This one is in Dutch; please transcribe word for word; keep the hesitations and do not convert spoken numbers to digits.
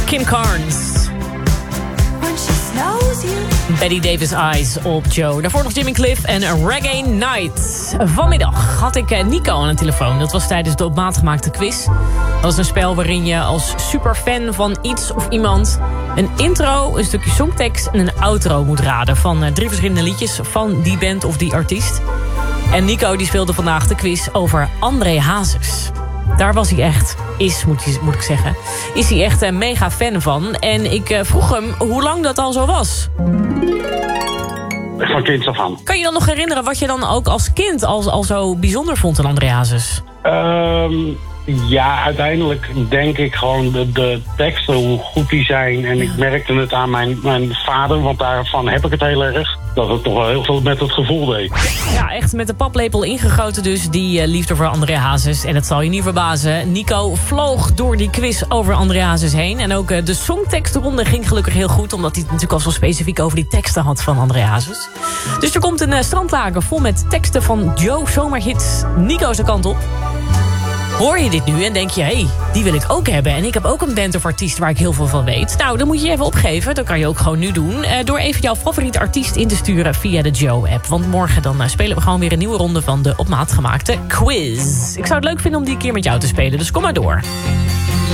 Kim Carnes. Betty Davis Eyes op Joe. Daarvoor nog Jimmy Cliff en Reggae Night. Vanmiddag had ik Nico aan de telefoon. Dat was tijdens de op maat gemaakte quiz. Dat was een spel waarin je als superfan van iets of iemand een intro, een stukje songtekst en een outro moet raden van drie verschillende liedjes van die band of die artiest. En Nico die speelde vandaag de quiz over André Hazes. Daar was hij echt, is moet, je, moet ik zeggen, is hij echt een mega fan van. En ik uh, vroeg hem hoe lang dat al zo was. Van kind af aan. Kan je dan nog herinneren wat je dan ook als kind al, al zo bijzonder vond aan André Hazes? Um, ja, uiteindelijk denk ik gewoon de, de teksten, hoe goed die zijn. En ja. Ik merkte het aan mijn, mijn vader, want daarvan heb ik het heel erg. Dat het toch wel heel veel met het gevoel deed. Ja, echt met de paplepel ingegoten dus, die uh, liefde voor André Hazes. En het zal je niet verbazen, Nico vloog door die quiz over André Hazes heen. En ook uh, de songtekstronde ging gelukkig heel goed, omdat hij het natuurlijk al zo specifiek over die teksten had van André Hazes. Dus er komt een uh, strandlager vol met teksten van Joe zomerhits. Nico zijn kant op. Hoor je dit nu en denk je, hé, hey, die wil ik ook hebben. En ik heb ook een band of artiest waar ik heel veel van weet. Nou, dan moet je je even opgeven. Dat kan je ook gewoon nu doen. Uh, door even jouw favoriete artiest in te sturen via de Joe-app. Want morgen dan uh, spelen we gewoon weer een nieuwe ronde van de op maat gemaakte quiz. Ik zou het leuk vinden om die een keer met jou te spelen. Dus kom maar door.